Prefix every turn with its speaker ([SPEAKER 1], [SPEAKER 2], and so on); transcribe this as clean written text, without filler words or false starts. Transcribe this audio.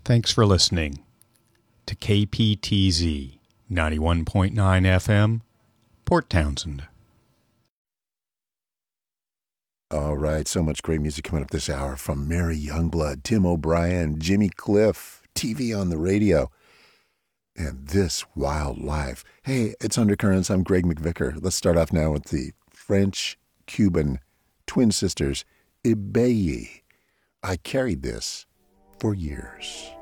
[SPEAKER 1] Thanks for listening to KPTZ 91.9 FM, Port Townsend.
[SPEAKER 2] All right, so much great music coming up this hour from Mary Youngblood, Tim O'Brien, Jimmy Cliff, TV on the radio, and This Wild Life. Hey, it's Undercurrents. I'm Greg McVicker. Let's start off now with the French-Cuban twin sisters, Ibeyi. I carried this for years.